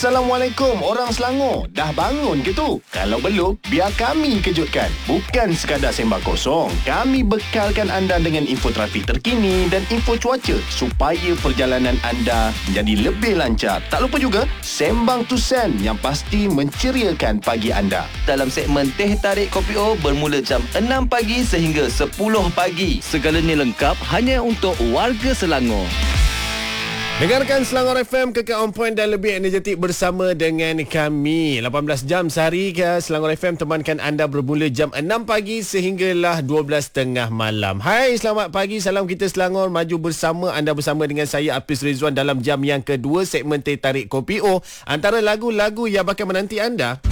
Assalamualaikum orang Selangor. Dah bangun ke tu? Kalau belum, biar kami kejutkan. Bukan sekadar sembang kosong. Kami bekalkan anda dengan info trafik terkini dan info cuaca supaya perjalanan anda menjadi lebih lancar. Tak lupa juga Sembang Tusen yang pasti menceriakan pagi anda. Dalam segmen Teh Tarik Kopi O bermula jam 6 pagi sehingga 10 pagi. Segalanya lengkap hanya untuk warga Selangor. Dengarkan Selangor FM kekal on point dan lebih energetik bersama dengan kami. 18 jam sehari ke Selangor FM temankan anda bermula jam 6 pagi sehinggalah 12.30 malam. Hai, selamat pagi. Salam kita Selangor. Maju bersama anda bersama dengan saya Apis Rizwan dalam jam yang kedua segmen Teh Tarik Kopi O. Antara lagu-lagu yang bakal menanti anda.